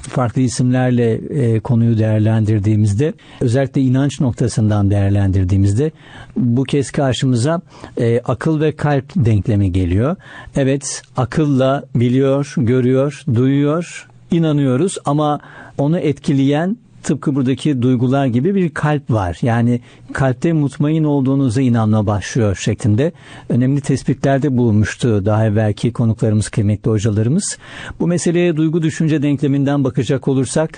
farklı isimlerle konuyu değerlendirdiğimizde, özellikle inanç noktasından değerlendirdiğimizde bu kez karşımıza akıl ve kalp denklemi geliyor. Evet, akılla biliyor, görüyor, duyuyor, inanıyoruz ama onu etkileyen tıpkı buradaki duygular gibi bir kalp var. Yani kalpte mutmain olduğunuza inanma başlıyor şeklinde önemli tespitlerde bulunmuştu daha evvelki konuklarımız, kıymetli hocalarımız. Bu meseleye duygu düşünce denkleminden bakacak olursak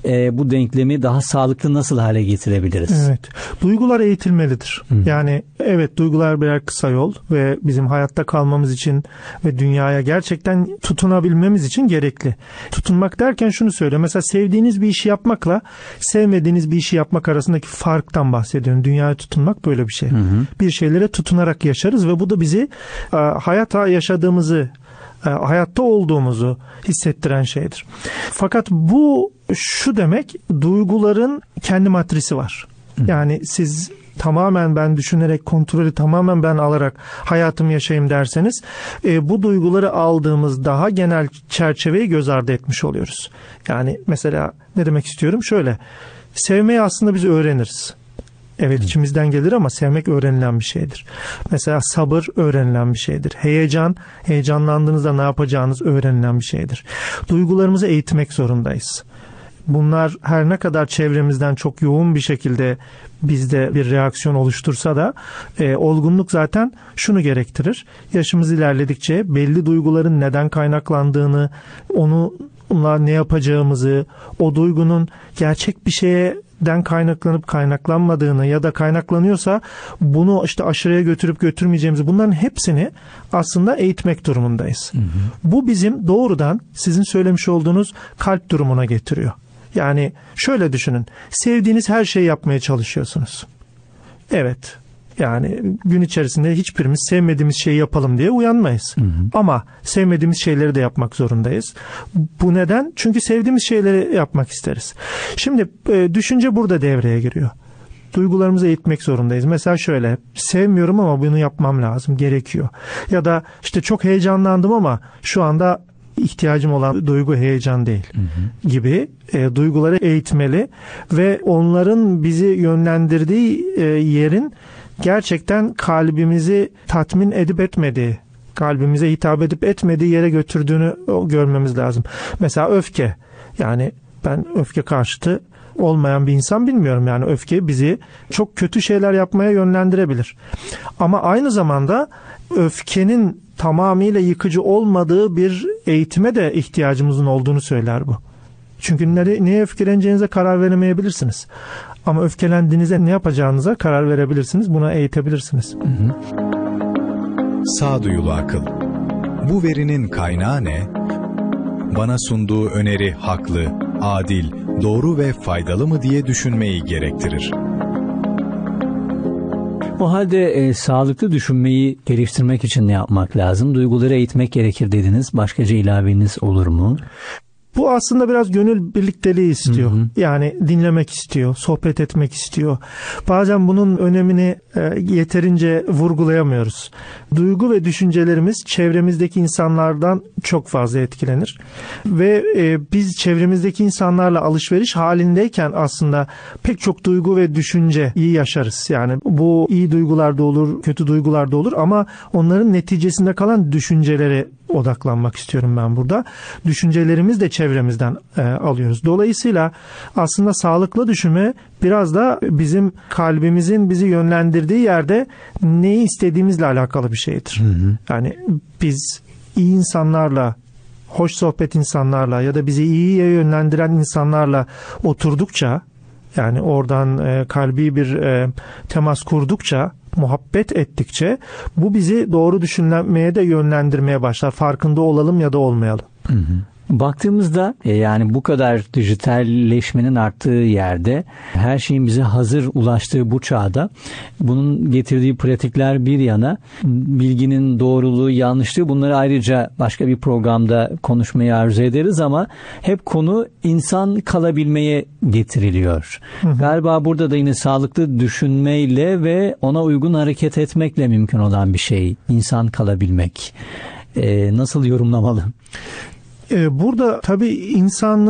bu denklemi daha sağlıklı nasıl hale getirebiliriz? Evet. Duygular eğitilmelidir. Yani evet, duygular birer kısa yol ve bizim hayatta kalmamız için ve dünyaya gerçekten tutunabilmemiz için gerekli. Tutunmak derken şunu söylüyorum. Mesela sevdiğiniz bir işi yapmakla sevmediğiniz bir işi yapmak arasındaki farktan bahsediyorum. Dünyaya tutunmak böyle bir şey. Bir şeylere tutunarak yaşarız ve bu da bizi hayata yaşadığımızı, hayatta olduğumuzu hissettiren şeydir. Fakat bu şu demek, duyguların kendi matrisi var. Yani siz tamamen ben düşünerek, kontrolü tamamen ben alarak hayatımı yaşayayım derseniz bu duyguları aldığımız daha genel çerçeveyi göz ardı etmiş oluyoruz. Yani mesela ne demek istiyorum? Şöyle, sevmeyi aslında biz öğreniriz. Evet, içimizden gelir ama sevmek öğrenilen bir şeydir. Mesela sabır öğrenilen bir şeydir. Heyecanlandığınızda ne yapacağınız öğrenilen bir şeydir. Duygularımızı eğitmek zorundayız. Bunlar her ne kadar çevremizden çok yoğun bir şekilde bizde bir reaksiyon oluştursa da olgunluk zaten şunu gerektirir. Yaşımız ilerledikçe belli duyguların neden kaynaklandığını, onunla ne yapacağımızı, o duygunun gerçek bir şeyden kaynaklanıp kaynaklanmadığını ya da kaynaklanıyorsa bunu işte aşırıya götürüp götürmeyeceğimizi, bunların hepsini aslında eğitmek durumundayız. Bu bizim doğrudan sizin söylemiş olduğunuz kalp durumuna getiriyor. Yani şöyle düşünün, sevdiğiniz her şeyi yapmaya çalışıyorsunuz. Evet, yani gün içerisinde hiçbirimiz sevmediğimiz şeyi yapalım diye uyanmayız. Ama sevmediğimiz şeyleri de yapmak zorundayız. Bu neden? Çünkü sevdiğimiz şeyleri yapmak isteriz. Şimdi düşünce burada devreye giriyor. Duygularımızı eğitmek zorundayız. Mesela şöyle, sevmiyorum ama bunu yapmam lazım, gerekiyor. Ya da işte çok heyecanlandım ama şu anda ihtiyacım olan duygu heyecan değil gibi duyguları eğitmeli ve onların bizi yönlendirdiği yerin gerçekten kalbimizi tatmin edip etmediği, kalbimize hitap edip etmediği yere götürdüğünü görmemiz lazım. Mesela öfke, yani ben öfke karşıtı olmayan bir insan bilmiyorum. Yani öfke bizi çok kötü şeyler yapmaya yönlendirebilir. Ama aynı zamanda öfkenin tamamıyla yıkıcı olmadığı bir eğitime de ihtiyacımızın olduğunu söyler bu. Çünkü neye öfkeleneceğinize karar veremeyebilirsiniz. Ama öfkelendiğinizde ne yapacağınıza karar verebilirsiniz. Buna eğitebilirsiniz. Sağduyulu akıl. Bu verinin kaynağı ne? Bana sunduğu öneri haklı, adil, doğru ve faydalı mı diye düşünmeyi gerektirir. O halde sağlıklı düşünmeyi geliştirmek için ne yapmak lazım? Duyguları eğitmek gerekir dediniz. Başkaca ilaveniz olur mu? Bu aslında biraz gönül birlikteliği istiyor. Yani dinlemek istiyor, sohbet etmek istiyor. Bazen bunun önemini yeterince vurgulayamıyoruz. Duygu ve düşüncelerimiz çevremizdeki insanlardan çok fazla etkilenir. Ve biz çevremizdeki insanlarla alışveriş halindeyken aslında pek çok duygu ve düşünceyi yaşarız. Yani bu iyi duygular da olur, kötü duygular da olur ama onların neticesinde kalan düşüncelere odaklanmak istiyorum ben burada. Düşüncelerimiz de çevremizden alıyoruz. Dolayısıyla aslında sağlıklı düşünme biraz da bizim kalbimizin bizi yönlendirdiği yerde neyi istediğimizle alakalı bir şeydir. Yani biz iyi insanlarla, hoş sohbet insanlarla ya da bizi iyiye yönlendiren insanlarla oturdukça, yani oradan kalbi bir temas kurdukça, muhabbet ettikçe bu bizi doğru düşünmeye de yönlendirmeye başlar. Farkında olalım ya da olmayalım. Baktığımızda yani bu kadar dijitalleşmenin arttığı yerde, her şeyin bize hazır ulaştığı bu çağda bunun getirdiği pratikler bir yana, bilginin doğruluğu, yanlışlığı, bunları ayrıca başka bir programda konuşmayı arzu ederiz ama hep konu insan kalabilmeye getiriliyor. Galiba burada da yine sağlıklı düşünmeyle ve ona uygun hareket etmekle mümkün olan bir şey, insan kalabilmek. Nasıl yorumlamalı? Burada tabii insanlığın